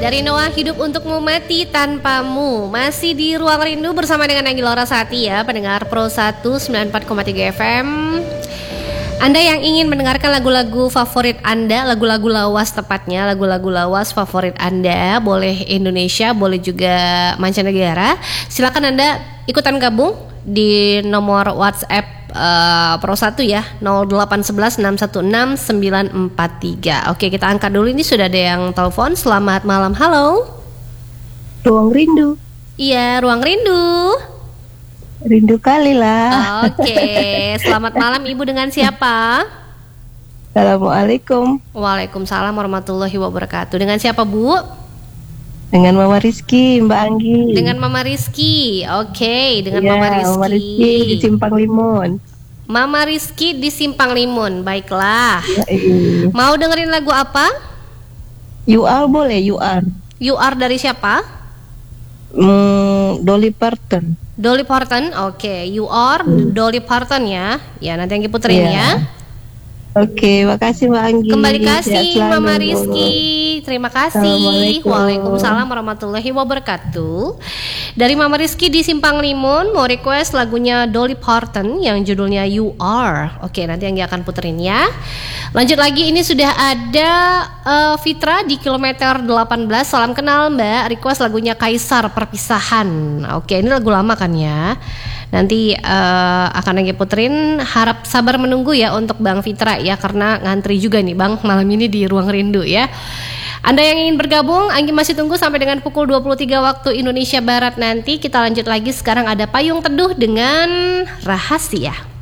Dari Noah, Hidup Untukmu Mati Tanpamu. Masih di Ruang Rindu bersama dengan Anggi Laurasati ya, pendengar Pro 1 94,3 FM. Anda yang ingin mendengarkan lagu-lagu favorit Anda, lagu-lagu lawas tepatnya, lagu-lagu lawas favorit Anda, boleh Indonesia, boleh juga mancanegara. Silakan Anda ikutan gabung di nomor WhatsApp Pro 1 ya, 0811 616 943. Oke, kita angkat dulu, ini sudah ada yang telepon. Selamat malam, halo. Ruang Rindu. Iya, Ruang Rindu. Rindu kali lah. Oke, selamat malam Ibu, dengan siapa? Assalamualaikum. Waalaikumsalam warahmatullahi wabarakatuh. Dengan siapa Bu? Dengan Mama Rizky, Mbak Anggi. Dengan Mama Rizky. Oke, dengan Ya, Mama Rizky. Mama Rizky di Simpang Limun. Mama Rizky di Simpang Limun. Baiklah. Ya, Mau dengerin lagu apa? You Are boleh, You Are. You Are dari siapa? Dolly Parton. Dolly Parton. Oke, You Are Dolly Parton ya. Ya, nanti yang puterin ya. Oke, makasih Mbak Anggi. Kembali kasih Sehat selalu. Mama Rizky. Terima kasih. Assalamualaikum. Waalaikumsalam warahmatullahi wabarakatuh. Dari Mama Rizky di Simpang Limun mau request lagunya Dolly Parton yang judulnya You Are. Oke, nanti yang akan puterin ya. Lanjut lagi, ini sudah ada Fitra di kilometer 18. Salam kenal Mbak, request lagunya Kaisar Perpisahan. Oke, ini lagu lama kan ya. Nanti akan lagi puterin. Harap sabar menunggu ya untuk Bang Fitra ya, karena ngantri juga nih Bang malam ini di Ruang Rindu ya. Anda yang ingin bergabung, Anggi masih tunggu sampai dengan pukul 23 waktu Indonesia Barat nanti. Kita lanjut lagi, sekarang ada Payung Teduh dengan Rahasia.